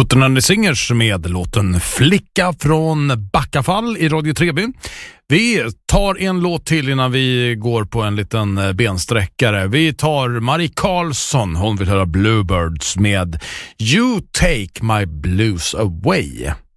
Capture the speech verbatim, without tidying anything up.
sjuttonhundra Singers med låten Flicka från Backafall i Radio Treby. Vi tar en låt till innan vi går på en liten bensträckare. Vi tar Marie Karlsson, hon vill höra Bluebirds med You Take My Blues Away.